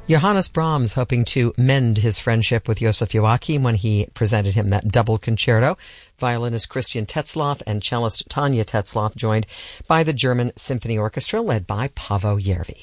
Johannes Brahms hoping to mend his friendship with Joseph Joachim when he presented him that double concerto. Violinist Christian Tetzlaff and cellist Tanya Tetzlaff joined by the German Symphony Orchestra led by Paavo Järvi.